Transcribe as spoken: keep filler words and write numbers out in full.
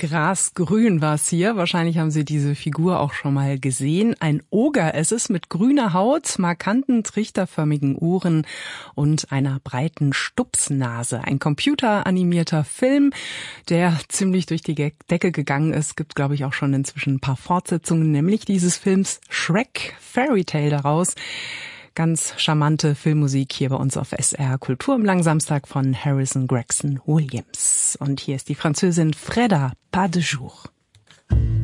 Grasgrün war es hier. Wahrscheinlich haben Sie diese Figur auch schon mal gesehen. Ein Oger ist es mit grüner Haut, markanten, trichterförmigen Ohren und einer breiten Stupsnase. Ein computeranimierter Film, der ziemlich durch die Decke gegangen ist. Gibt, glaube ich, auch schon inzwischen ein paar Fortsetzungen, nämlich dieses Films Shrek, Fairy Tale daraus. Ganz charmante Filmmusik hier bei uns auf S R Kultur im Langsamstag von Harrison Gregson Williams. Und hier ist die Französin Freda Pas de Jour.